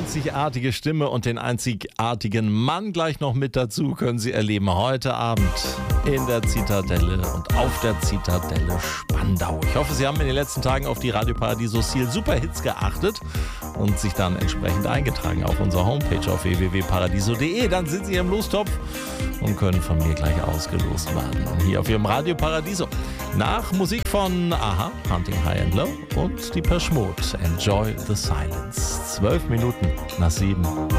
einzigartige Stimme und den einzigartigen Mann gleich noch mit dazu können Sie erleben heute Abend in der Zitadelle und auf der Zitadelle Spandau. Ich hoffe, Sie haben in den letzten Tagen auf die Radio Paradiso Seal Superhits geachtet und sich dann entsprechend eingetragen auf unserer Homepage auf www.paradiso.de. Dann sind Sie im Lostopf und können von mir gleich ausgelost werden. Hier auf Ihrem Radio Paradiso. Nach Musik von Aha, Hunting High and Low und die Depeche Mode, Enjoy the Silence. 12 Minuten nach 7.